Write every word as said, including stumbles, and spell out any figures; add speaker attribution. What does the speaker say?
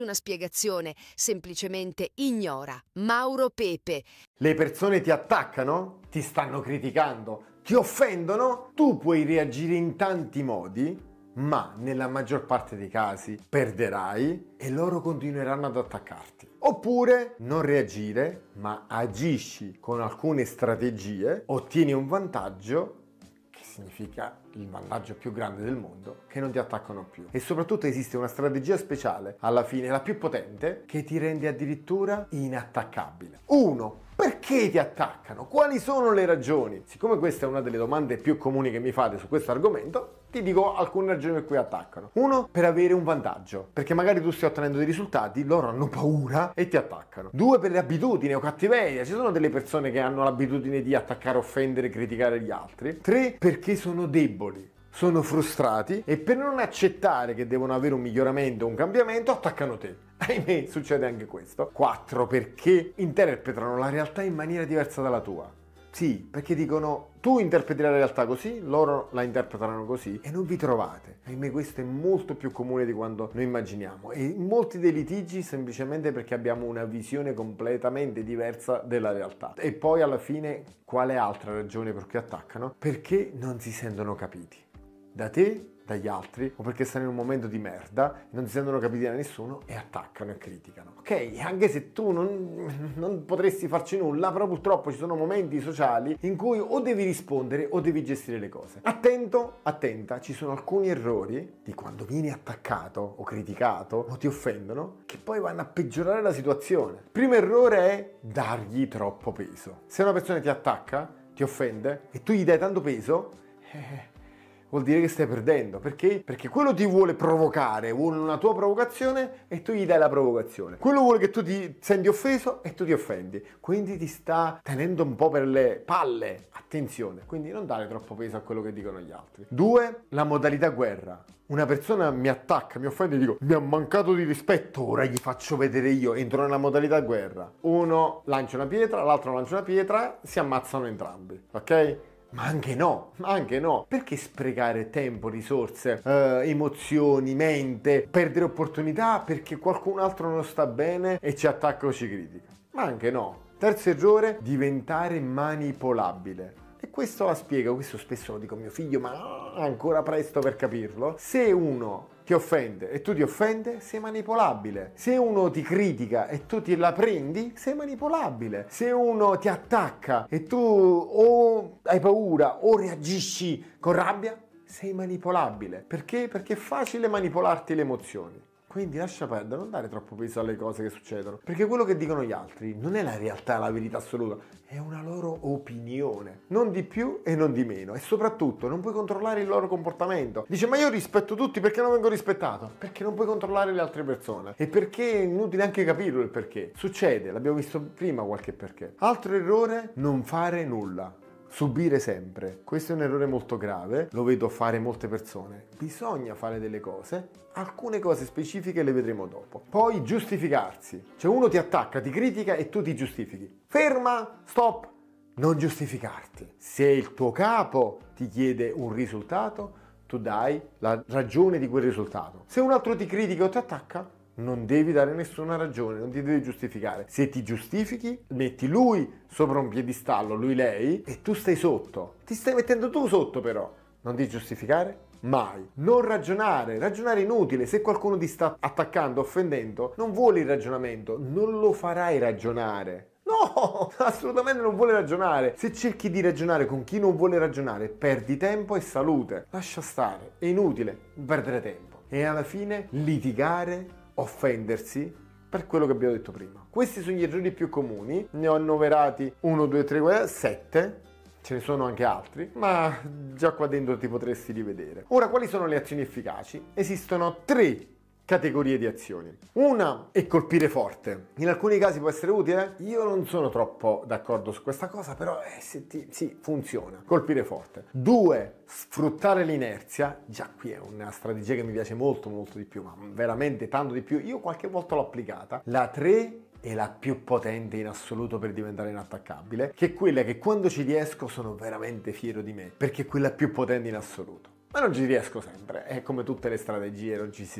Speaker 1: Una spiegazione, semplicemente ignora. Mauro Pepe.
Speaker 2: Le persone ti attaccano, ti stanno criticando, ti offendono, tu puoi reagire in tanti modi, ma nella maggior parte dei casi perderai e loro continueranno ad attaccarti. Oppure non reagire, ma agisci con alcune strategie, ottieni un vantaggio, che significa il vantaggio più grande del mondo, che non ti attaccano più. E soprattutto esiste una strategia speciale, alla fine la più potente, che ti rende addirittura inattaccabile. Uno. Perché ti attaccano? Quali sono le ragioni? Siccome questa è una delle domande più comuni che mi fate su questo argomento, ti dico alcune ragioni per cui attaccano. Uno, per avere un vantaggio, perché magari tu stai ottenendo dei risultati, loro hanno paura e ti attaccano. Due, per le abitudini o cattiveria, ci sono delle persone che hanno l'abitudine di attaccare, offendere, criticare gli altri. Tre, perché sono deboli, sono frustrati e per non accettare che devono avere un miglioramento, un cambiamento, attaccano te. Ahimè, succede anche questo. Quattro, perché interpretano la realtà in maniera diversa dalla tua. Sì, perché dicono tu interpreti la realtà così, loro la interpretano così e non vi trovate. Ahimè, questo è molto più comune di quanto noi immaginiamo e in molti dei litigi semplicemente perché abbiamo una visione completamente diversa della realtà. E poi alla fine quale altra ragione per cui attaccano? Perché non si sentono capiti da te, dagli altri, o perché stanno in un momento di merda, non si sentono capiti da nessuno e attaccano e criticano. Ok, anche se tu non, non potresti farci nulla, però purtroppo ci sono momenti sociali in cui o devi rispondere o devi gestire le cose. Attento, attenta, ci sono alcuni errori di quando vieni attaccato o criticato o ti offendono che poi vanno a peggiorare la situazione. Il primo errore è dargli troppo peso. Se una persona ti attacca, ti offende e tu gli dai tanto peso, eh, vuol dire che stai perdendo. Perché? Perché quello ti vuole provocare, vuole una tua provocazione e tu gli dai la provocazione. Quello vuole che tu ti senti offeso e tu ti offendi. Quindi ti sta tenendo un po' per le palle. Attenzione, quindi non dare troppo peso a quello che dicono gli altri. Due, la modalità guerra. Una persona mi attacca, mi offende e dico mi ha mancato di rispetto, ora gli faccio vedere io, entro nella modalità guerra. Uno lancia una pietra, l'altro lancia una pietra, si ammazzano entrambi, ok? Ma anche no, ma anche no. Perché sprecare tempo, risorse, eh, emozioni, mente, perdere opportunità perché qualcun altro non sta bene e ci attacca o ci critica? Ma anche no. Terzo errore, diventare manipolabile. E questo la spiego, questo spesso lo dico a mio figlio, ma ancora presto per capirlo. Se uno ti offende e tu ti offende, sei manipolabile. Se uno ti critica e tu ti la prendi, sei manipolabile. Se uno ti attacca e tu o hai paura o reagisci con rabbia, sei manipolabile. Perché? Perché è facile manipolarti le emozioni. Quindi lascia perdere, non dare troppo peso alle cose che succedono, perché quello che dicono gli altri non è la realtà, la verità assoluta, è una loro opinione, non di più e non di meno, e soprattutto non puoi controllare il loro comportamento. Dice ma io rispetto tutti, perché non vengo rispettato? Perché non puoi controllare le altre persone e perché è inutile anche capirlo il perché. Succede, l'abbiamo visto prima qualche perché. Altro errore, non fare nulla. Subire sempre. Questo è un errore molto grave, lo vedo fare molte persone. Bisogna fare delle cose, alcune cose specifiche le vedremo dopo. Poi giustificarsi. Cioè uno ti attacca, ti critica e tu ti giustifichi. Ferma, stop, non giustificarti. Se il tuo capo ti chiede un risultato, tu dai la ragione di quel risultato. Se un altro ti critica o ti attacca, non devi dare nessuna ragione, non ti devi giustificare. Se ti giustifichi, metti lui sopra un piedistallo, lui lei, e tu stai sotto. Ti stai mettendo tu sotto però. Non ti giustificare mai. Non ragionare, ragionare è inutile. Se qualcuno ti sta attaccando, offendendo, non vuole il ragionamento, non lo farai ragionare. No, assolutamente non vuole ragionare. Se cerchi di ragionare con chi non vuole ragionare, perdi tempo e salute. Lascia stare, è inutile perdere tempo. E alla fine litigare, offendersi per quello che abbiamo detto prima. Questi sono gli errori più comuni, ne ho annoverati uno, due, tre, sette, ce ne sono anche altri, ma già qua dentro ti potresti rivedere. Ora, quali sono le azioni efficaci? Esistono tre categorie di azioni. Una è colpire forte. In alcuni casi può essere utile. Io non sono troppo d'accordo su questa cosa, però eh, se ti, sì, funziona. Colpire forte. Due, sfruttare l'inerzia. Già qui è una strategia che mi piace molto molto di più, ma veramente tanto di più. Io qualche volta l'ho applicata. La tre è la più potente in assoluto per diventare inattaccabile, che è quella che quando ci riesco sono veramente fiero di me, perché è quella più potente in assoluto. Ma non ci riesco sempre, è come tutte le strategie, non ci si